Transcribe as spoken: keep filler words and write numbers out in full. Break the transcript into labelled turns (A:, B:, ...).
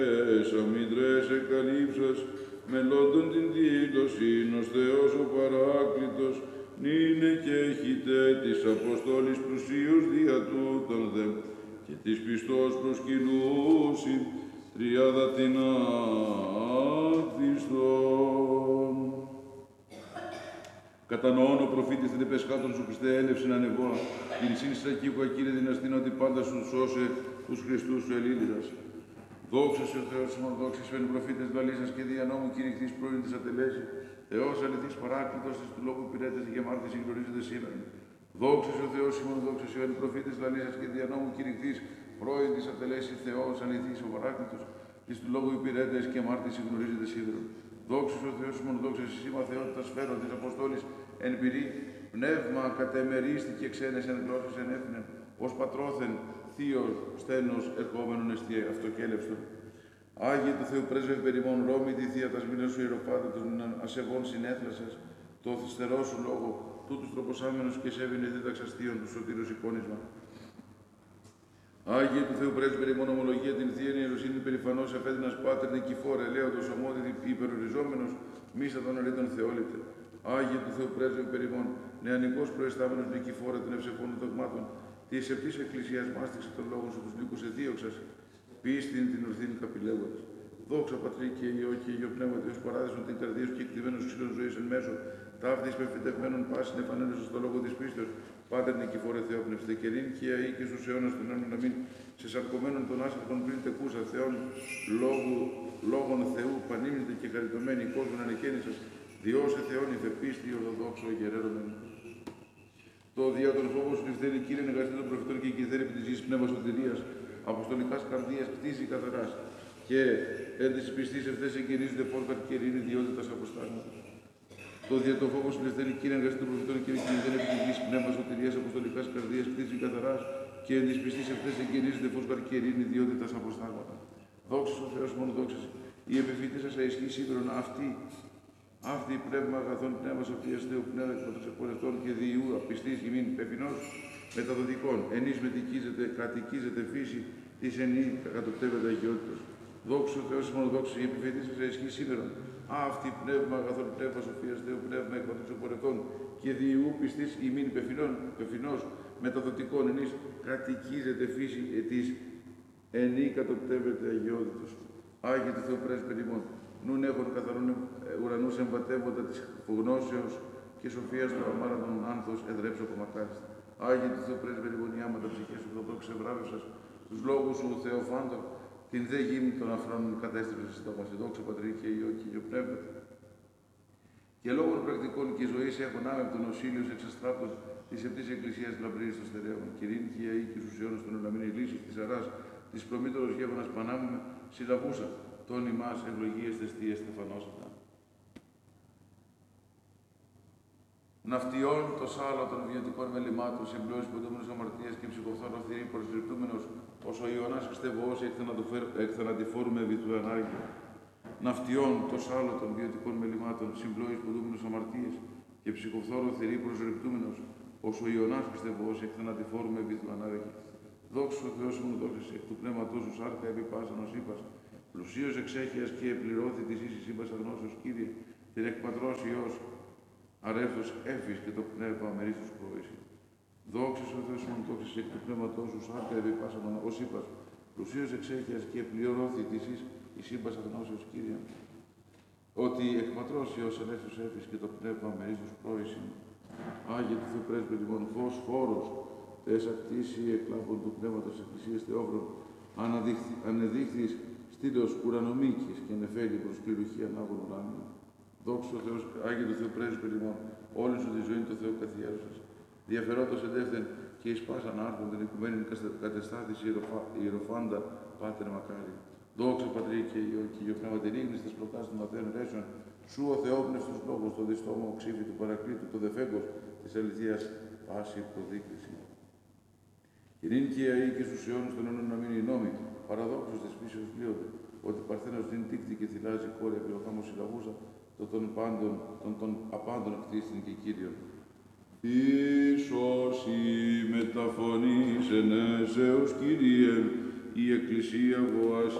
A: αμύντρες εκαλύψας, μελόντων την δήλωση, ως Θεός ο Παράκλητος, νύνε και έχετε της Αποστόλης πλουσίως δια τούτων δε, και της πιστός προσκυνούσιν, τριάδα την άκτιστον. Κατανοών ο προφήτης την επεσχάτων σου Χριστέ έλευσιν ανεβόα, την σύνστα κύκουα Κύριε δυναστήν ότι πάντα σου σώσε τους Χριστούς σου Ελλήνιδας. Δόξα σε ο Θεός ημών, δόξα σε ο προφήτες λαλήσας και δια νόμου κηρυχθείς πρώην της ατελέσει, Θεός αληθής παράκλητος της του λόγου πυρέτες και μάρτης γνωρίζεται σήμερα. Δόξα σε ο Θεός ημών, δόξα σε ο προφήτες λαλήσας και δια νόμου κηρυχθείς πρώην της ατελέσει, Θεός αληθής ο παράκλητος της του λόγου πυρέτες και μάρτης γνωρίζεται σήμερα. Δόξα σε ο Θεός ημών, δόξα σε σήμα θεότητας φέρον της Αποστόλης εν πυρή, πνεύμα κατεμερίστηκε ξένες εν γλώσσες εν έθνεν, ως πατρόθεν θείο στένος ερχόμενον εστί αυτοκέλευστον. Άγιε του Θεού πρέσβευε περιμών Ρώμη, τη θεία τασμίνα σου ιεροπάτε των ασεβών συνέθλασας, το θυστερό σου λόγο, τούτους τροποσάμενους και σέβηνε δίδαξαστίον του σωτήρους εικόνισμα. Άγιε του Θεού πρέσβευε περιμών ομολογία την θεία ιεροσύνη περηφανώς εφέδυνας πάτερ νικηφόρε, λέοντος ομόδητη υπερουριζόμενος, μίσα των αρήτων θεόλητε. Άγιε του Θεού πρέσβευε περιμών, νεανικός προεστάμενος νικηφόρε των ευσεβών δογμάτων, τη επτής εκκλησίας μάστηξε των λόγων σου τους λύκους εδίωξας, πίστην την ορθήν καπηλεύοντας. Δόξα Πατρί και Υιό και Υιό Πνεύμα Θεός παράδεισον την καρδία σου και εκτιμένους ξύλων ζωής εν μέσω, ταύτης πεφυτευμένων πάσιν επανένωσος στο λόγο της πίστεως, Πάτερ νικηφόρε Θεόπνευστε και ρήν και αεί και στους αιώνας των αιώνων αμήν, σε σαρκωμένων των άσχατων πριν τεκούσα Θεών, λόγου, λόγων Θεού, πανήμνητε και χαριτωμένοι κόσμων ανεκαίνησας, διώσε Θεόν υφε πίστη ορθοδόξο γερέρωμεν. Το δια των φόβων σου Χριστέ, Κύριε, εργαστή των προφητών και κυθέρη επί της γης πνεύμα σωτηρίας, αποστολικάς καρδίας κτίζει καθαράς, και εν της πιστής ευθές εγκυρίζεται φόρκαρ και ειρήνη ιδιότητας αποστάσματος. Το δια των φόβων σου Χριστέ, Κύριε, εργαστή των προφητών και κυθέρη επί της γης πνεύμα σωτηρίας, αποστολικάς καρδίας κτίζει καθαράς, και εν της πιστής ευθές εγκυρίζεται φόρκαρ και ειρήνη ιδιότητας αποστάσματα. Δόξα ο Θεός μόνο δόξα. Η επιφύτησα σα ισχύει σύγκρον αυτή. Αυτή η πνεύμα αγαθών πνεύμα σοφίας Θεού πνεύμα εκ των εξεπολευτών και διού απιστής ημίν πεπινός μεταδοτικών. Ενείς μετικίζεται, κατοικίζεται φύση της ενή κατοπτεύεται αγιότητος. Δόξα ο Θεός μονοδόξα η επιφύτησα σε ισχύ σήμερα. Αυτή η πνεύμα αγαθών πνεύμα σοφίας Θεού πνεύμα εκ των εξεπολευτών και διού πιστής ημίν πεπινός μεταδοτικών. Ενείς κατοικίζεται φύση της ενή κατοπτεύεται αγιότητος. Άγιε του Θεού πρέσβη ημών. Νουν έχουν καθαρούν ουρανούς εμβατεύοντα της γνώσεως και σοφίας του αμάραντον άνθος εδρέψω κομματάριστα. Άγιε του Θεού πρέσβη ημών, τα ψυχές σου ορθοδόξου ευράβευσας, τους λόγους σου Θεοφάντων, την δε γήμη των αφρόνων κατέστρεψε στο Μασιδόξο Πατρί και Υιό και Υιό Πνεύμα. Και λόγων πρακτικών και ζωής έχουν άμεπτον ο Σύλλιος εξαστράπτος της επτής εκκλησίας λαμπρής των στερέων. Κυρίν και Ιαή και στους αιώνας των ουλαμίνη λύσης της αράς, της προμήτωρος γεύωνας πανάμουμε, συλλαβούσα. Τον ημάς ευλογίες θεστίες στεφανόσατα. Ναυτιών το σάλο των βιωτικών μελημάτων, συμπλώσεις ποντούμενος αμαρτίας και ψυχοφθόρο θηρή προσληπτούμενος, ως ο Ιωνάς Χριστεβός εκθανατηφόρουμε επί του ανάγκη. Ναυτιών το σάλο των βιωτικών μελημάτων, συμπλώσεις ποντούμενος αμαρτίας και ψυχοφθόρο θηρή προσληπτούμενος, ως ο Ιωνάς Χριστεβός εκθανατηφόρουμε επί του ανάγκη. Δόξα ο Θεός μου δόξα εκ του πνεύματός σου σάρκα επί πάσαν ως είπας. Πλουσίως εξέχειας και επληρώθη της ίσης σύμπας αγνώσεως, Κύριε, την εκπατρός Υιός, αρεύθος έφης και το πνεύμα αμερίστως προήσει. Δόξα ο Θεός μου, δόξα εκ του πνεύματός σου, σάρκα επί πάσαν ως είπας, πλουσίως εξέχειας και επληρώθη της ίσης σύμπας αγνώσεως, Κύριε, ότι εκπατρός Υιός αρεύθος έφης και το πνεύμα αμερίστως προήσει. Άγιε του Θεού πρέσβη λοιπόν, φως φόρος, τες ακτήσει εκλάπων του πνεύματος εκκλησίας Θεόφρον, ανεδείχθης στήλος ουρανομίκης και νεφέλη προς κληροχή ανάγων ουράνιων. Δόξα ο Θεός, Άγιε του Θεού πρέσβη περιμών, όλη σου τη ζωή του Θεού καθιέρωσας. Διαφερόντος εντεύθεν και εις πάσαν άρθρον την οικουμένη κατεστάθης ιεροφάντα Πάτερ μακάρι. Δόξα Πατρί και Υιό και Υιό Πνεύμα την ίγνης της προκάς των ματέων ρέσεων, σου ο Θεόπνευστος λόγος, το διστόμο οξύφι του Παρακλήτου, το δεφέγκος της αληθείας πάση προδίκριση. Κυρίν και αεί και στους αιώνους των αιώνων να μείνει η νόμη, παραδόξως της πίσεως πλείονται, ότι παρθένος την τίκτη και θυλάζει κόρη επί ο χάμος συλλαβούσα, το των πάντων, των, των απάντων κτίστην και Κύριον. Ίσως η μεταφωνής ενέσεως Κύριε, η Εκκλησία βοάς